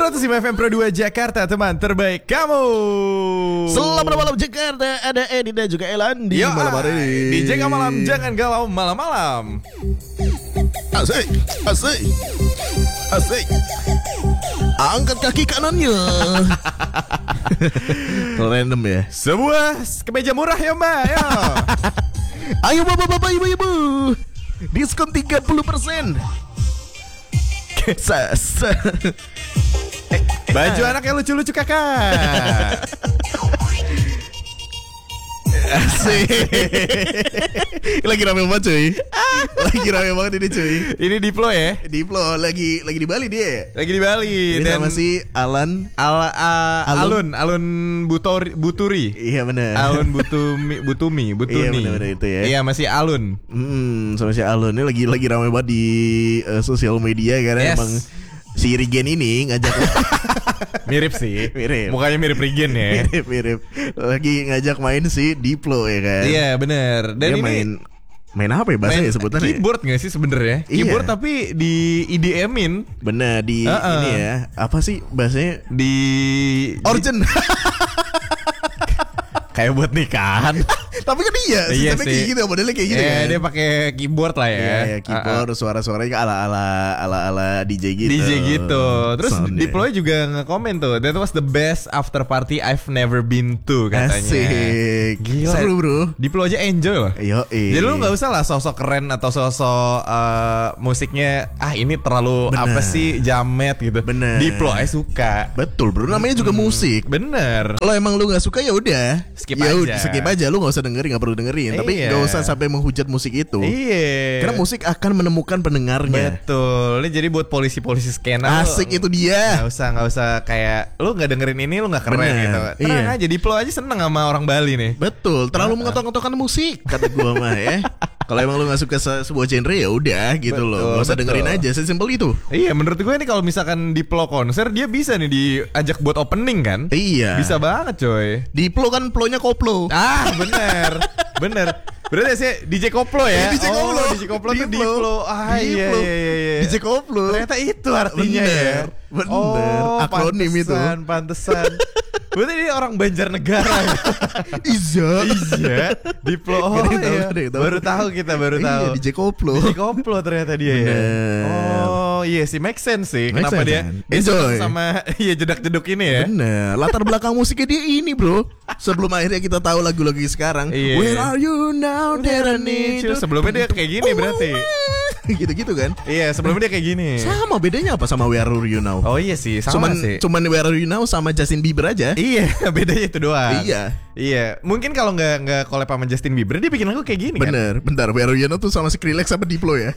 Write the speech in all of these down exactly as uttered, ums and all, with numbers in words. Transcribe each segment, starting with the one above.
seratus lima F M Pro dua Jakarta, teman terbaik kamu. Selamat malam Jakarta. Ada Edi dan juga Elan di Yo, malam hari ini. D J malam, jangan galau malam-malam. Asik, asik, asik. Angkat kaki kanannya. Random ya. Sebuah kemeja murah ya mbak. Yo. Ayo bapak-bapak, ibu-ibu, diskon tiga puluh persen. Kesas. Baju anak yang lucu-lucu kakak. Asik. Lagi rame banget cuy. Lagi rame banget ini cuy. Ini Diplo ya. Diplo lagi lagi di Bali dia. Lagi di Bali. Ini Dan sama si Alan Al, a- Alun. Alun Alun Butori, Buturi. Iya benar. Alun Butumi Butumi Butuni. Iya benar-benar itu ya. Iya masih Alun. Hmm, sama si Alun ini lagi lagi ramai banget di uh, sosial media karena Yes. emang si Rigen ini ngajak Mirip sih. Mirip. Mukanya mirip Regen ya. mirip mirip lagi ngajak main si Diplo ya kan. Iya bener. Dan Dia ini main main apa ya bahasanya main sebutannya? keyboard gak sih sebenarnya? Iya. Keyboard tapi di E D M-in. Bener di Uh-uh. ini ya. Apa sih bahasanya? Di Origin. kayak buat nikahan. Tapi kan iya, Iya sistemnya sih. kayak gitu, modelnya kayak gitu Iya, kan. dia pakai keyboard lah ya. Iya, ya, keyboard, suara-suaranya ala ala ala ala D J gitu. D J gitu. Terus Soundnya. Diplo juga nge-komen tuh, that was the best after party I've never been to katanya. Asik. Gila. Seru bro. Diplo aja enjoy loh. Yo, Jadi lu gak usah lah sosok keren atau sosok uh, musiknya ah ini terlalu Bener. apa sih jamet gitu. Bener. Diplo aja suka. Betul bro, namanya juga musik. Bener. Kalau emang lu nggak suka ya udah, Skip ya aja. udah, skip aja. Lu nggak usah dengerin, nggak perlu dengerin. Tapi Iya. nggak usah sampai menghujat musik itu. Iya. Karena musik akan menemukan pendengarnya. Betul. Ini jadi buat polisi-polisi skena. Asik lu, itu dia. Gak usah, gak usah kayak lu nggak dengerin ini lu nggak keren Bener. gitu. Tenang Iya. aja, Diplo aja seneng sama orang Bali nih. Betul. Terlalu mengotok-otokkan musik kata gua mah ya. Kalau emang lu nggak suka se- sebuah genre ya udah gitu Betul, loh. Gak usah betul. dengerin aja, sesimpel itu. Iya, menurut gue ini kalau misalkan Diplo konser dia bisa nih diajak buat opening kan? Iya. Bisa banget coy. Diplo kan plonya koplo. Ah bener, bener. Berarti sih D J Koplo ya? D J Koplo. Oh, D J Koplo tuh Diplo. Diplo. Ah iya Diplo. iya iya. iya. D J koplo. Ternyata itu artinya Bener, ya. bener. Oh, Akronim itu. pantesan, pantesan. Berarti dia orang Banjarnegara ya? Iya. Iya. Diplo. Oh Gak ada yang tahu, iya. gak ada yang tahu. Baru tahu kita, baru Iya, tahu. D J koplo. D J Koplo ternyata dia ya. Bener. Oh iya sih, make sense sih. Make Kenapa sense, dia kan? dia Enjoy. seneng sama iya jedak-jeduk ini ya. Bener. Latar belakang musiknya dia ini bro. Sebelum akhirnya kita tahu lagu-lagu sekarang. Iya. Where are you now that I need you. Sebelumnya dia kayak gini berarti. Gitu-gitu kan. Iya, sebelumnya dia kayak gini. Sama bedanya apa sama Where Are You Now? Oh iya sih, sama cuman sih. cuman Where Are You Now sama Justin Bieber aja. Iya, bedanya itu doang. Iya. Iya, mungkin kalau nggak nggak collab sama Justin Bieber dia bikin lagu kayak gini kan. Bener. Bentar, Where Are You Now tuh sama Skrillex sama Diplo ya.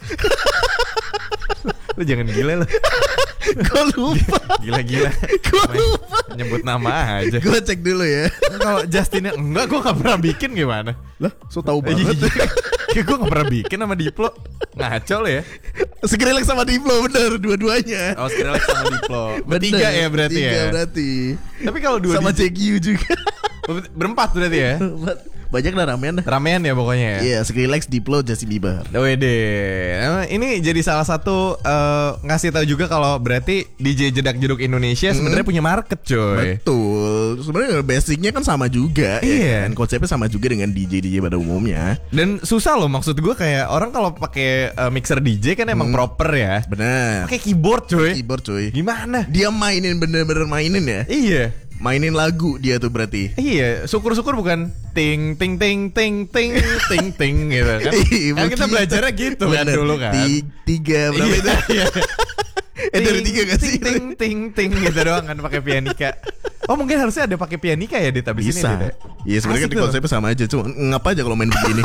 Lu jangan gila lu. Gue lupa. Gila-gila. Gue Main lupa. nyebut nama aja. Gue cek dulu ya. Kalau Justinnya enggak, gue nggak pernah bikin gimana? Lah, so tau banget. Kayak gue nggak pernah bikin sama Diplo. Ngaco lo ya. Skrillex sama Diplo bener dua-duanya. Oh, Skrillex sama Diplo. Bertiga Bener, ya berarti tiga ya. berarti. Tapi kalau dua Sama D J J Q juga. berempat berarti ya. Banyak lah ramean dah. Ramean ya pokoknya ya. Iya, Skrillex, Diplo, Justin Bieber. Wede, ini jadi salah satu uh, ngasih tahu juga kalau berarti D J jedak jeduk Indonesia sebenarnya punya market, coy. Betul. Sebenarnya basicnya kan sama juga. Iya. Ya kan? Konsepnya sama juga dengan D J D J pada umumnya. Dan susah loh, maksud gue kayak orang kalau pakai uh, mixer D J kan emang proper ya. Benar. Pakai keyboard, coy. Keyboard cuy. Gimana? Dia mainin bener-bener mainin ya. Iya. Mainin lagu dia tuh berarti. Iya, syukur-syukur bukan ting ting ting ting ting ting ting gitu kan. Iya, Kan kita begitu. belajarnya gitu kan Bener. dulu kan. Ti- Tiga berapa Iya, itu? iya. Eh dari tiga gak sih? Ting ting ting ting gitu doang kan pakai pianika. Oh mungkin harusnya ada pakai pianika ya di tabis ini. Bisa. Dit, ya? Iya sebenarnya Asik kan tuh. konsepnya sama aja. Cuma ngapa aja kalau main begini.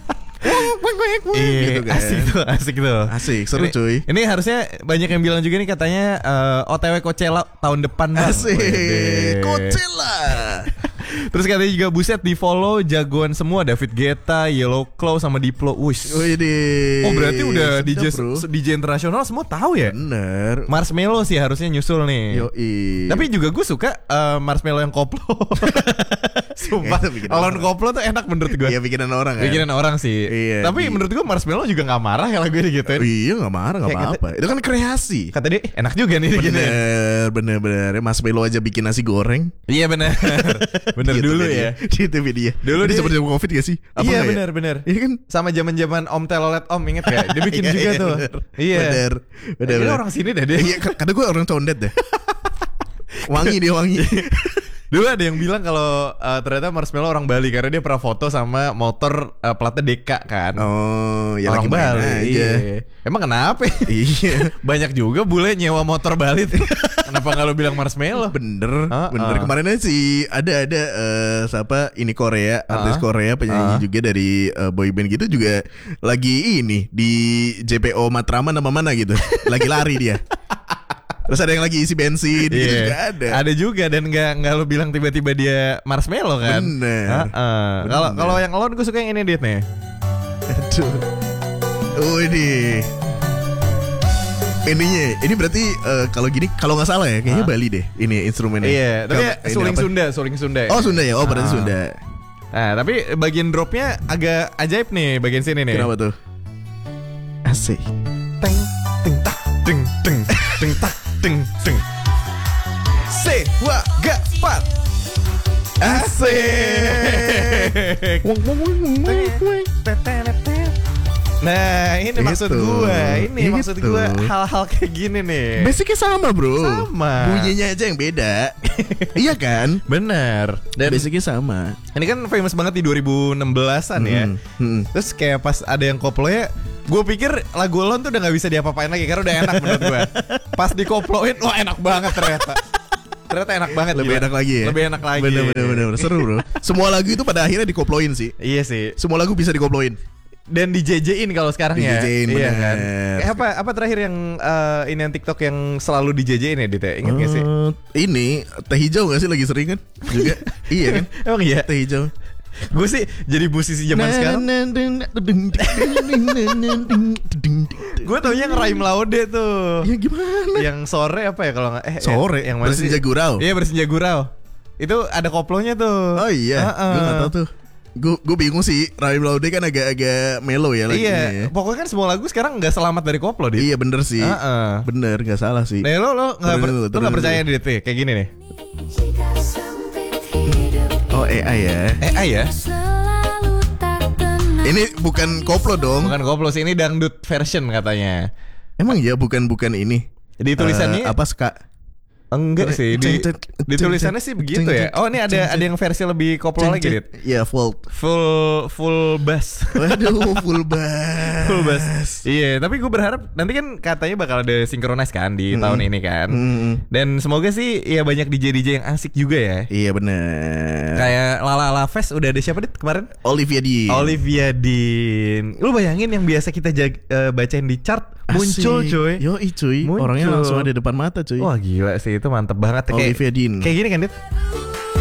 Iya, gitu kan. asik tuh, asik tuh. Asik, seru Ini- cuy. Ini harusnya banyak yang bilang juga nih katanya eh, O T W Coachella tahun depan Bang. Asik. Wede. Coachella. Terus katanya juga buset di follow jagoan semua, David Guetta, Yellow Claw sama Diplo. Wush. Wih, Oh berarti udah D J bro. D J internasional semua tahu ya. Bener. Marshmello sih harusnya nyusul nih. Yoi. Tapi juga gue suka eh, Marshmello yang koplo. Sumpah, Itu bikinan Alon orang. Koplo tuh enak menurut gue. Iya bikinan orang kan. Bikinan orang sih. Iya, Tapi di- menurut gue Marshmello juga gak marah kalau gue digituin. Iya nggak marah nggak Kayak kata- apa-apa. Itu kan kreasi. Kata dia, "Eh, enak juga nih digituin." Bener bener bener. Mas Melo aja bikin nasi goreng. Iya bener. Bener Gitu dulu dia. ya. Di T V dia. Dulu Dulu dia dia- sempat zaman Covid gak sih? Iya nggak ya? bener bener. Iya kan? Sama zaman-zaman Om Telolet Om, inget gak? Dia bikin Iya, juga iya, tuh. bener. Iya. Bener. Bener, Dia bener. orang sini deh dia. Iya, karena gue orang condet deh. Wangi dia wangi. Dulu ada yang bilang kalau uh, ternyata Marshmello orang Bali karena dia pernah foto sama motor uh, platnya D K kan. Oh, ya orang lagi main Bali. aja. Iya. Emang kenapa? Iya. Banyak juga bule nyewa motor Bali tuh. Kenapa nggak lo bilang Marshmello? Bener, Ah, bener. ah. Kemarin aja sih ada ada eh, siapa ini Korea, artis Ah, Korea penyanyi ah. juga dari eh, boyband gitu juga lagi ini di J P O Matraman sama mana gitu, lagi lari dia. Terus ada yang lagi isi bensin gitu Iya. juga ada. Ada juga dan nggak nggak lo bilang tiba-tiba dia Marshmello kan? Bener. Ah, ah. Kalau Bener. kalau yang Alon gue suka yang ini dia nih. Aduh. Oh ini. Ininya, ini berarti eh, kalau gini, kalau nggak salah ya, kayaknya Hah? Bali deh. Ini instrumennya. Iya, tapi Kalau- ini suling apa? Sunda, suling Sunda. Oh Sunda ya, oh berarti Ah. Sunda. Nah, tapi bagian dropnya agak ajaib nih bagian sini nih. Kenapa tuh? Asik. Teng teng tak teng teng teng tak teng teng. Sewa gak pat. Asik. Nah, ini Gitu. maksud gua. Ini Gitu. maksud gua hal-hal kayak gini nih. Basicnya sama bro. Sama. Bunyinya aja yang beda. Iya kan? Bener. Dan Basicnya sama. ini kan famous banget di dua ribu enam belasan ya. Hmm, hmm. Terus kayak pas ada yang koplonya, gue pikir lagu Alon tuh udah gak bisa diapa-apain lagi karena udah enak menurut gue. Pas dikoploin, wah enak banget ternyata. Ternyata enak banget. Lebih gila. enak lagi ya. Lebih enak lagi. Bener bener bener, bener. Seru bro. Semua lagu itu pada akhirnya dikoploin sih. Iya sih. Semua lagu bisa dikoploin. Dan di J J-in kalau sekarang ya. Di-J J-in, Iya bener. kan. Eh, apa apa terakhir yang eh, ini yang TikTok yang selalu di J J-in ya Dit? Ingat gak sih? Eh, ini teh hijau gak sih lagi sering kan? Juga. Iya kan? Emang iya. Teh hijau. Gue sih jadi musisi zaman sekarang. Gue tau yang Raim Laude tuh. Ya gimana? Yang sore apa ya kalau nggak eh Sore? yang, yang mana sih? Bersenja Gurau? Iya bersenja gurau. Itu ada koplonya tuh. Oh iya, Heeh. gue gak tau tuh. Gue gue bingung sih. Raim Laude kan agak-agak mellow ya lagunya Iya, ya. pokoknya kan semua lagu sekarang nggak selamat dari koplo dia. Iya bener sih. Heeh. Bener gak salah sih. Nah, lo lo nggak Terus per, dulu, lo terus nggak percaya dulu. di itu kayak gini nih. Oh A I ya. Eh, ah ya, Ini bukan koplo dong. bukan koplo sih, ini dangdut version katanya. Emang ya bukan bukan ini. Di tulisannya Eh, apa ska? enggak sih, di, di tulisannya sih begitu ya. Oh, ini ada ada yang versi lebih koplo lagi, Dit. Iya folk. Full full bass. Waduh full bass. Full bass. Iya, tapi gue berharap nanti kan katanya bakal ada synchronize kan di Mm-mm. tahun ini kan. Mm-mm. Dan semoga sih ya banyak D J D J yang asik juga ya. Iya bener. Kayak Lala La Fest udah ada siapa Dit kemarin? Olivia Dean. Olivia Dean. Lu bayangin yang biasa kita jag- eh, bacain di chart muncul Asik. cuy. Yoi cuy. Muncul. Orangnya langsung ada depan mata cuy. Wah gila sih itu mantep banget. Kayak, Olivia Dean. kayak gini kan Dit?